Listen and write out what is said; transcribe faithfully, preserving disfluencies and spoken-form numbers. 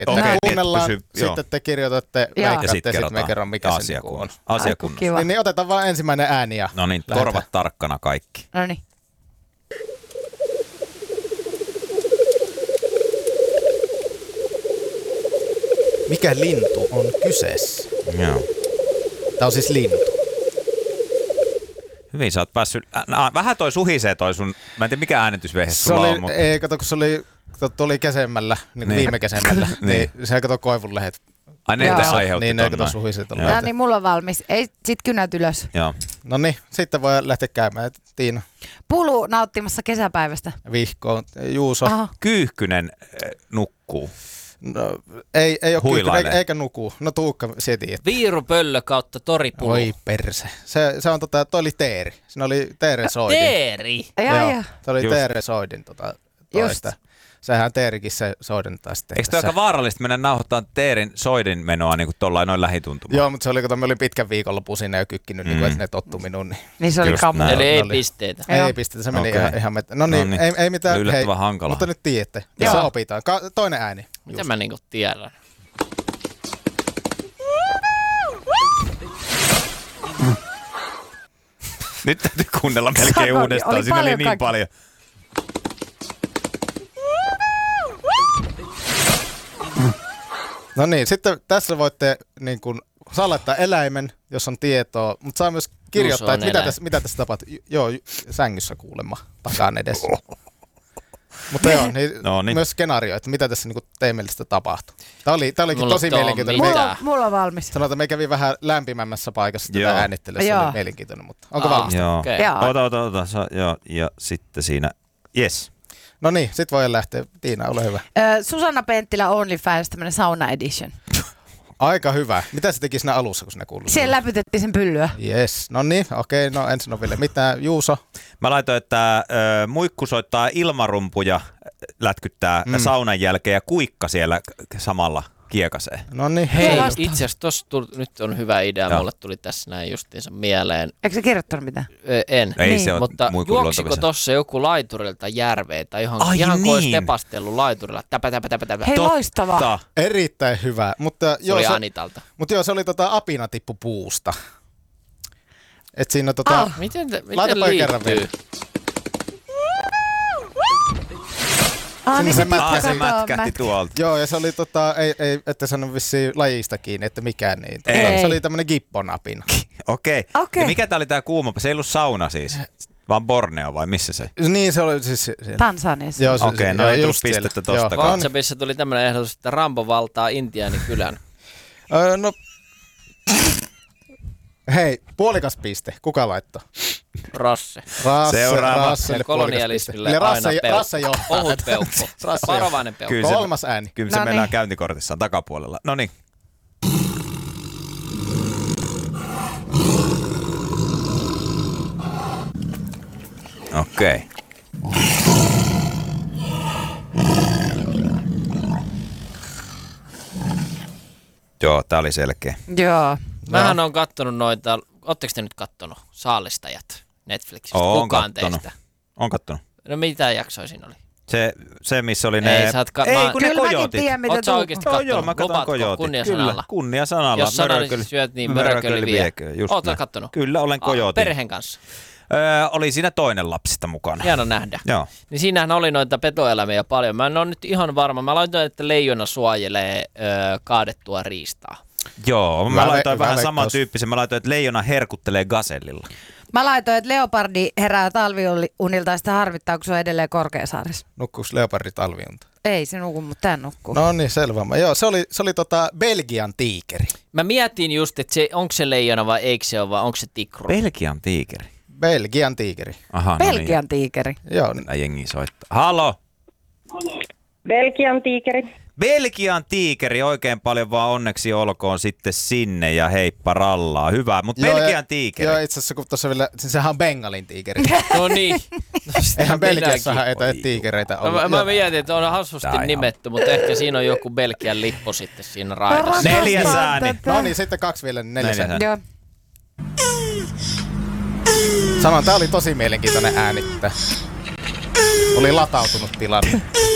Että Okei, me niin, kuunnellaan, pysy- joo. sitten te kirjoitatte, Joo. Ja veikkaatte, sitten sitten me kerron, mikä se niinku on. Asiakunnossa. Kiva. Niin, niin otetaan vaan ensimmäinen ääni ja No niin, lähdetään. korvat tarkkana kaikki. No niin. Mikä lintu on kyseessä? Joo. Tää on siis lintu. Hyvin sä oot päässyt. Äh, vähän toi suhisee toi sun, mä en tiedä mikä äänitysveihe Se sulla oli, on, mutta... ei kato, kun se oli, kato, oli kesemmällä, niin, Niin. viime kesemmällä, Niin. niin se kato koivunlehet. Ai ne Joo. te aiheutti Niin ne ton kato noin. suhiset. Joo. No niin, mulla on valmis. Ei, sit kynät ylös. Joo. No niin, sitten voi lähteä käymään. Tiina, Pulu nauttimassa kesäpäivästä. Vihko, Juuso. Aha. Kyyhkynen äh, nukkuu. No, ei, ei ole Huilailee. kyykkynen, eikä nuku. No Tuukka, sä tiedät. Viirupöllö kautta toripulu. Oi perse. Se, se on tota, toi oli Teeri. Siinä oli Teere Soidin. Teeri. Joo, Joo, joo. se oli Just. Teere Soidin tota, toista. Just. Sehän Teerikin se Soidin taas tehdä. Eikö toi aika vaarallista mennä nauhoittamaan Teerin Soidin menoa niin kuin tollain noin lähituntumaan? Joo, mutta se oli, kun mä olin pitkän viikonlopun siinä jo kykkinyt, mm. niin kuin, että ne tottu minuun. Niin. Niin se oli Just kammo. näin. Eli ei oli. pisteitä. Joo. Ei pistetä, se meni Okei. ihan, ihan met... No niin, No niin. ei, ei mitään. Yllättävän hankalaa. Mutta nyt tiedätte. Ja Joo. se opitaan. Ka- toinen ääni. Mitä mä niinku tiedän? Nyt täytyy kuunnella melkein Sanoin, uudestaan, oli siinä oli paljon niin kaikkea. paljon. No niin, sitten tässä voitte niin kuin, saa laittaa eläimen, jos on tietoa, mutta saa myös kirjoittaa, on että mitä eläin. tässä, mitä tässä tapahtuu. J- Joo, j- sängyssä kuulemma, takaan edessä. Mutta joo, niin, No niin. myös skenaario, että mitä tässä niin teemellistä tapahtuu. Tämä, oli, tämä olikin Mulla tosi tuo on mielenkiintoinen. mitään. Me, Mulla, mulla on valmis. sanotaan, että me kävi vähän lämpimämmässä paikassa Joo. tätä äänittelyä, se Joo. oli mielenkiintoinen, mutta onko Aa. valmista? Joo. Okei. Joo. Ota, ota, ota. Sa, joo. Ja sitten siinä, yes. No niin, sit voi lähteä. Tiina, ole hyvä. Ö, Susanna Penttilä OnlyFans, tämmönen sauna edition. Aika hyvä. Mitä se teki siinä alussa, kun sinne kuului? Siellä läpytettiin sen pyllyä. Yes, no niin, okei, no ensin on vielä mitään. Juuso. Mä laitoin, että äh, muikku soittaa ilmarumpuja, lätkyttää Mm. mm. saunan jälkeen ja kuikka siellä k- samalla kiekasee. No niin, Hei, Hyvä vastaus. itse asiassa tossa tuli, nyt on hyvä idea, Joo. mulle tuli tässä näin justiinsa mieleen. Eikö se kirjoittanut mitään? Ö, en. Ei Niin. se ole Mutta muikun juoksiko luontavissa. tossa joku laiturilta järveen tai johonkin, Ai ihan kuin olisi niin. tepastellut laiturilla. Täpä, täpä, täpä, täpä. Hei, Totta. loistavaa. erittäin hyvä. Mutta Se joo, oli se, Anitalta. mutta joo, se oli tota apina tippu puusta. Et siinä tota... Ah. Miten, te- Laitapa miten kerran vielä. liittyy? Ah, Sinne niin se se mätkäsi. Ah, se tippu katoo, mätkähti mät- tuolta. Joo, ja se oli tota, ei, ei ette sano vissiin lajista kiinni, että mikään niin. Tota, Ei. Se oli tämmönen gippon-apina. Okei. Okei. Ja mikä tää oli tää kuuma? Se ei ollut sauna siis, vaan Borneo vai missä se? Niin, se oli siis siellä. Tansaniassa. Joo, se, Okei, no joo, ei tullut just siellä. pistettä tosta Joo, kai. on. WhatsAppissa tuli tämmöinen ehdotus, että Rambo valtaa Intiaanikylän. Öö, no... Hei, puolikas piste. Kuka laittoi? Rasse. Rasse, Seuraava. Rasselle Kolonialismille puolikas piste. aina Eli Rasse, peukku. Rasse johtaa. Ohut peukku. Rasse johtaa. Varovainen peukku. Kyllä se- Kolmas ääni. Kyllä se No mennään niin. käyntikortissaan takapuolella. No niin. Okei. Joo, tää oli selkeä. Joo. Mähän on kattonut noita, ootteko te nyt kattonut Saalistajat Netflixistä? Oon Kukaan kattonut. teistä? On kattonut. No mitä jaksoja siinä oli? Se, se missä oli ne... Ei, sä oot ka- Ei, mä- kun ne Kyllä mäkin kojootit. tiedän, mitä Oot sä tuu. oikeesti Joo, kattonut? joo, mä katson Lupaatko kojootit. kunniasanalla? Kyllä, kunniasanalla. Jos sana Mörköli- olisi syöt, niin mörköli mörköli vie. viekö, just Oot sä näin. kattonut? Kyllä, olen Ah, kojootin. perheen kanssa. Öö, oli siinä toinen lapsista mukana. Hieno nähdä. Joo. Niin siinähän oli noita petoeläimiä paljon. Mä en ole nyt ihan varma. Mä laitoin, että leijona suojelee ö, kaadettua riistaa. Joo, mä, Mä ve- laitoin mä vähän veikkaus- samantyyppisen. Mä laitoin, että leijona herkuttelee gasellilla. Mä laitoin, että leopardi herää talviunilta ja sitä harvittaa, kun se on edelleen Korkeasaaressa. Nukkuuko leopardi talviunta? Ei se nuku, mutta tän nukkuu. No niin, selvä. Joo, se oli, se oli tota Belgian tiikeri. Mä mietin just, että se, onko se leijona vai eikö se ole, vai onko se tikru? Belgian tiikeri. Belgian tiikeri. Aha, Belgian tiikeri. Joo, no niin. Jengi soittaa. Halo! Belgian tiikeri. Belgian tiikeri, oikein paljon vaan onneksi olkoon sitten sinne ja heippa rallaa. Hyvä, mutta Joo, Belgian ja- tiikeri. Joo, itse asiassa kun tuossa vielä, siis sehän on Bengalin tiikeri. No niin. No sitä Eihän Belgiassahan minäkin. ei ole tiikereitä No, ollut. mä, mä Joo. mietin, että on hassusti Tää on nimetty, mutta ehkä siinä on joku Belgian lippu sitten siinä raidassa. Neljäs Rakastan ääni. tätä. No niin, sitten kaksi vielä, niin neljäs Neljäs ääni. Joo. Sanon, tää oli tosi mielenkiintoinen ääni. Oli latautunut tilanne.